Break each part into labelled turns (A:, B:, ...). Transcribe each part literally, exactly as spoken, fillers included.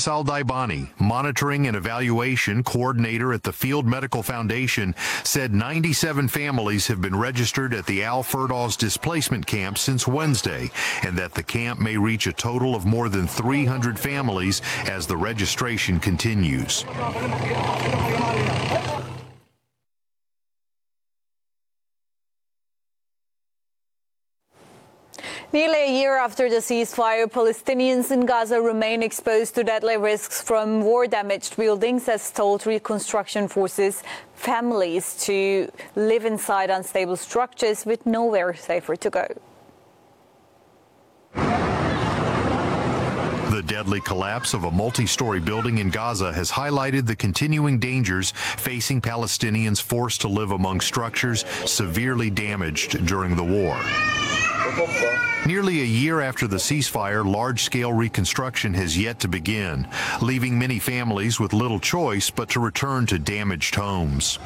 A: Saldaibani, monitoring and evaluation coordinator at the Field Medical Foundation, said ninety-seven families have been registered at the Al Firdaus displacement camp since Wednesday, and that the camp may reach a total of more than three hundred families as the registration continues.
B: Nearly a year after the ceasefire, Palestinians in Gaza remain exposed to deadly risks from war-damaged buildings, as told reconstruction forces families to live inside unstable structures with nowhere safer to go.
A: The deadly collapse of a multi-story building in Gaza has highlighted the continuing dangers facing Palestinians forced to live among structures severely damaged during the war. Nearly a year after the ceasefire, large-scale reconstruction has yet to begin, leaving many families with little choice but to return to damaged homes.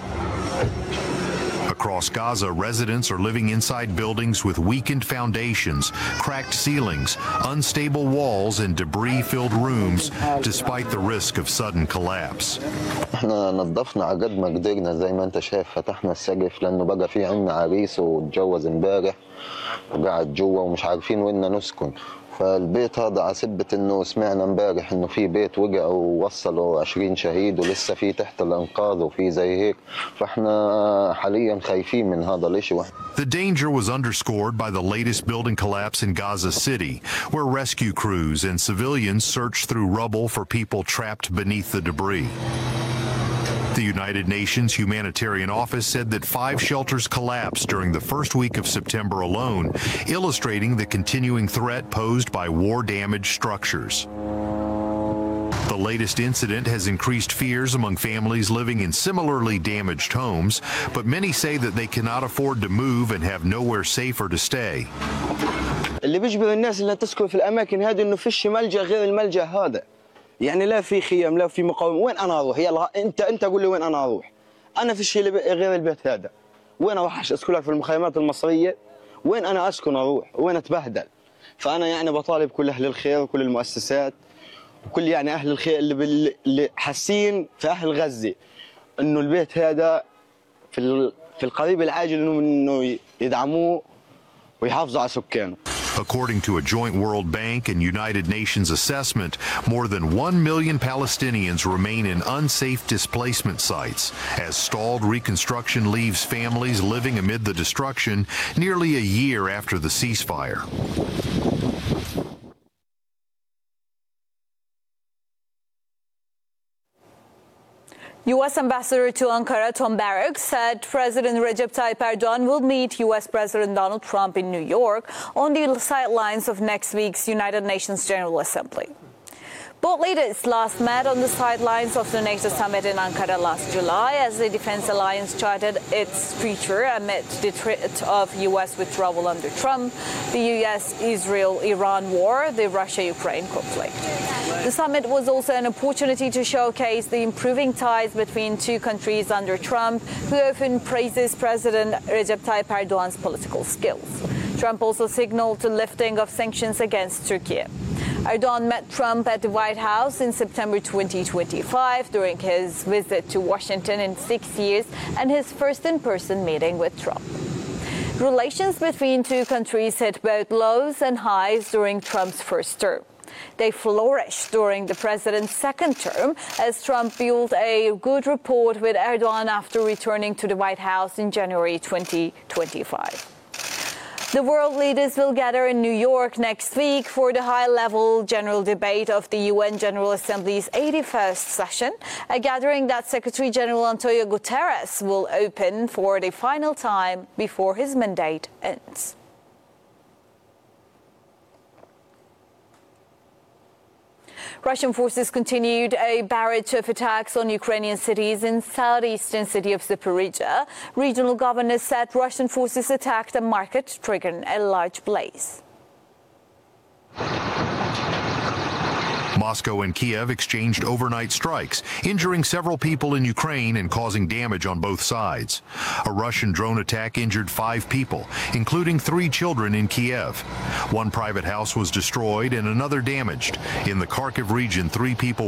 A: Across Gaza, residents are living inside buildings with weakened foundations, cracked ceilings, unstable walls, and debris-filled rooms, despite the risk of sudden collapse.
C: احنا نظفنا على قد ما قدرنا زي ما انت شايف، فتحنا السقف لانه بقى في عندنا عريس واتجوز امبارح وقاعد جوا ومش عارفين وين نسكن. فالبيت هذا على سبة انه سمعنا امبارح انه في بيت وقع ووصلوا عشرين شهيد ولسه في تحت الانقاض وفي زي هيك، فاحنا حاليا خايفين من هذا الاشي.
A: The danger was underscored by the latest building collapse in Gaza City, where rescue crews and civilians searched through rubble for people trapped beneath the debris. The United Nations Humanitarian Office said that five shelters collapsed during the first week of September alone, illustrating the continuing threat posed by war-damaged structures. The latest incident has increased fears among families living in similarly damaged homes, but many say that they cannot afford to move and have nowhere safer to stay.
D: اللي بيجبر الناس اللي تسكن في الأماكن هذه إنه فيش ملجأ غير الملجأ هذا. يعني لا في خيام لا في مقاومة، وين أنا أروح؟ يلا أنت أنت قول لي وين أنا أروح؟ أنا في شيء غير البيت هذا، وين أروح أسكن لك في المخيمات المصرية؟ وين أنا أسكن أروح؟ وين أتبهدل؟ فأنا يعني بطالب كل أهل الخير وكل المؤسسات وكل يعني أهل الخير اللي اللي حاسين في أهل غزة إنه البيت هذا في في القريب العاجل إنه إنه يدعموه ويحافظوا على سكانه.
A: According to a joint World Bank and United Nations assessment, more than one million Palestinians remain in unsafe displacement sites as stalled reconstruction leaves families living amid the destruction nearly a year after the ceasefire.
B: U S Ambassador to Ankara Tom Barrack said President Recep Tayyip Erdogan will meet U S President Donald Trump in New York on the sidelines of next week's United Nations General Assembly. Both leaders last met on the sidelines of the NATO summit in Ankara last July as the defense alliance charted its future amid the threat of U S withdrawal under Trump, the U S Israel Iran war, the Russia-Ukraine conflict. The summit was also an opportunity to showcase the improving ties between two countries under Trump, who often praises President Recep Tayyip Erdogan's political skills. Trump also signaled the lifting of sanctions against Turkey. Erdogan met Trump at the White House in September twenty twenty-five during his visit to Washington in six years and his first in-person meeting with Trump. Relations between two countries hit both lows and highs during Trump's first term. They flourished during the president's second term as Trump built a good rapport with Erdogan after returning to the White House in January twenty twenty-five. The world leaders will gather in New York next week for the high-level general debate of the U N General Assembly's eighty-first session, a gathering that Secretary General Antonio Guterres will open for the final time before his mandate ends. Russian forces continued a barrage of attacks on Ukrainian cities in southeastern city of Zaporizhzhia. Regional governors said Russian forces attacked a market, triggering a large blaze.
A: Moscow and Kiev exchanged overnight strikes, injuring several people in Ukraine and causing damage on both sides. A Russian drone attack injured five people, including three children in Kiev. One private house was destroyed and another damaged. In the Kharkiv region, three people